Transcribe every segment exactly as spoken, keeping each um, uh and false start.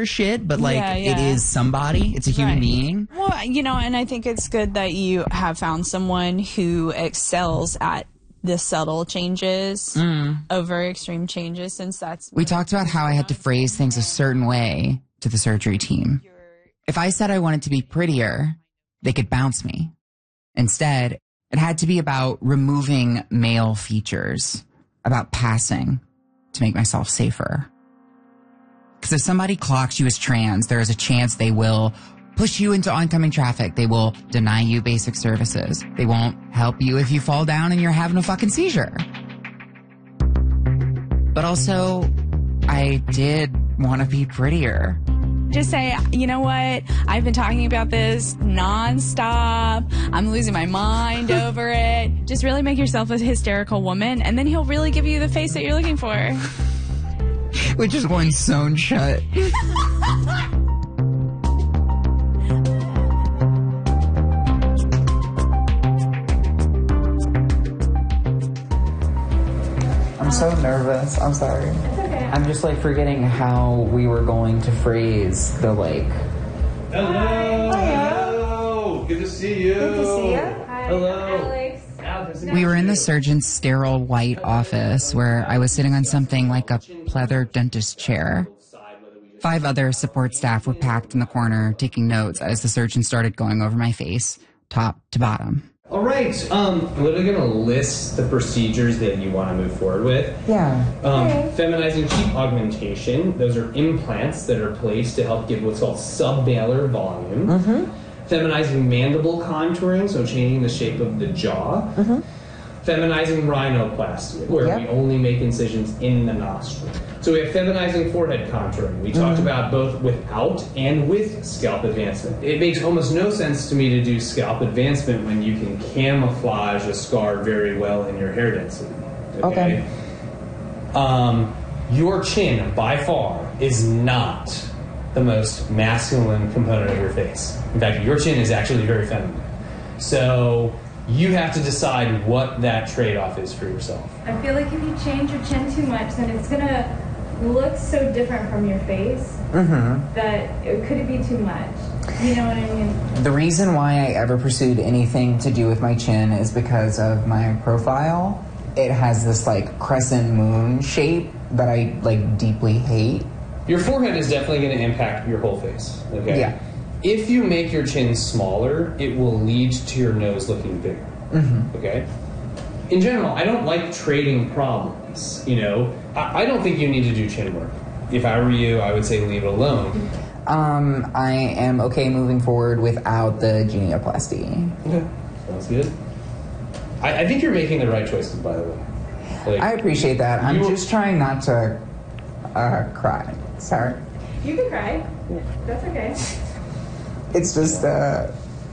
minor shit, but like Yeah, yeah. it is somebody. It's a human Right. being. Well, you know, and I think it's good that you have found someone who excels at the subtle changes over extreme changes, since that's... We talked about how I had to phrase things a certain way to the surgery team. If I said I wanted to be prettier, they could bounce me. Instead, it had to be about removing male features, about passing to make myself safer. Because if somebody clocks you as trans, there is a chance they will push you into oncoming traffic. They will deny you basic services. They won't help you if you fall down and you're having a fucking seizure. But also, I did want to be prettier. Just say, you know what? I've been talking about this nonstop. I'm losing my mind over it. Just really make yourself a hysterical woman, and then he'll really give you the face that you're looking for. With just one sewn shut. I'm so nervous. I'm sorry. It's okay. I'm just like forgetting how we were going to phrase the like. Hello. Hello. Good to see you. Good to see you. Hi. Hello. Alex. We were in the surgeon's sterile white office where I was sitting on something like a pleather dentist chair. Five other support staff were packed in the corner taking notes as the surgeon started going over my face, top to bottom. All right. Um, I'm literally going to list the procedures that you want to move forward with. Yeah. Um, Okay. Feminizing cheek augmentation. Those are implants that are placed to help give what's called submalar volume. Mm-hmm. Feminizing mandible contouring, so changing the shape of the jaw. Mm-hmm. Feminizing rhinoplasty, where Yep. we only make incisions in the nostril. So we have feminizing forehead contouring. We talked Mm-hmm. about both without and with scalp advancement. It makes almost no sense to me to do scalp advancement when you can camouflage a scar very well in your hair density. Okay. Um, your chin, by far, is not the most masculine component of your face. In fact, your chin is actually very feminine. So you have to decide what that trade-off is for yourself. I feel like if you change your chin too much, then it's gonna look so different from your face Mm-hmm. that it could it be too much. You know what I mean? The reason why I ever pursued anything to do with my chin is because of my profile. It has this like crescent moon shape that I like deeply hate. Your forehead is definitely going to impact your whole face. Okay. Yeah. If you make your chin smaller, it will lead to your nose looking bigger. Mm-hmm. Okay. In general, I don't like trading problems. You know, I, I don't think you need to do chin work. If I were you, I would say leave it alone. Um, I am okay moving forward without the genioplasty. Okay. Sounds good. I, I think you're making the right choices, by the way. Like, I appreciate that. I'm You- just trying not to uh, cry. Sorry. You can cry. That's okay. It's just, uh,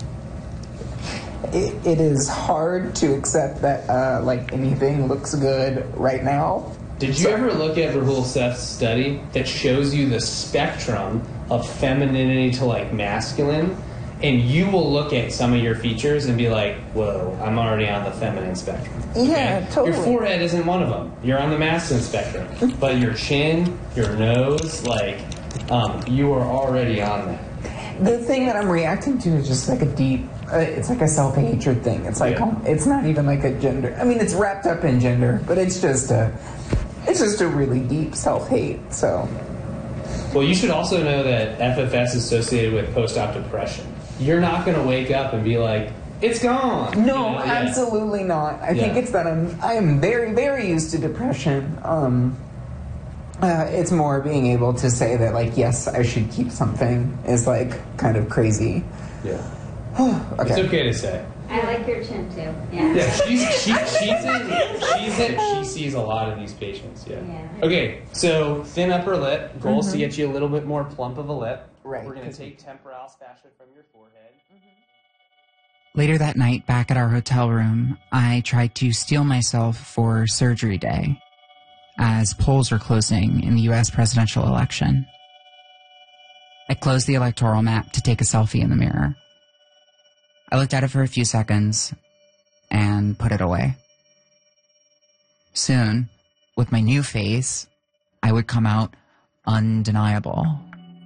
it, it is hard to accept that, uh, like, anything looks good right now. Did you ever look at Rahul Seth's study that shows you the spectrum of femininity to like masculine? And you will look at some of your features and be like, whoa, I'm already on the feminine spectrum. Yeah, totally. Your forehead isn't one of them. You're on the masculine spectrum. But your chin, your nose, like, um, you are already on that. The thing that I'm reacting to is just like a deep, uh, it's like a self-hatred thing. It's like, Yeah. um, it's not even like a gender. I mean, it's wrapped up in gender, but it's just a, it's just a really deep self-hate, so. Well, you should also know that F F S is associated with post-op depression. You're not going to wake up and be like, it's gone. No, You know? Yeah. absolutely not. I think Yeah. it's that I'm, I am very, very used to depression. Um, uh, it's more being able to say that, like, yes, I should keep something is, like, kind of crazy. Yeah. Okay. It's okay to say. I like your chin too. Yeah. Yeah, she's she, she's in, she's in, she sees a lot of these patients. Yeah. Yeah. Okay, so thin upper lip. Goals to get you a little bit more plump of a lip. Right. We're gonna take temporal fascia from your forehead. Later that night, back at our hotel room, I tried to steel myself for surgery day, as polls are closing in the U S presidential election. I closed the electoral map to take a selfie in the mirror. I looked at it for a few seconds and put it away. Soon, with my new face, I would come out undeniable.